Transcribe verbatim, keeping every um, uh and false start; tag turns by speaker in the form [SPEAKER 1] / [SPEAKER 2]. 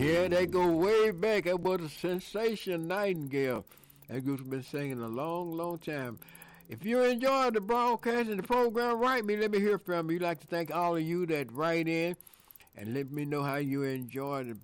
[SPEAKER 1] Yeah, they go way back. That was a sensation, Nightingale. That group's been singing a long, long time. If you enjoyed the broadcast and the program, write me. Let me hear from you. I'd like to thank all of you that write in and let me know how you enjoy the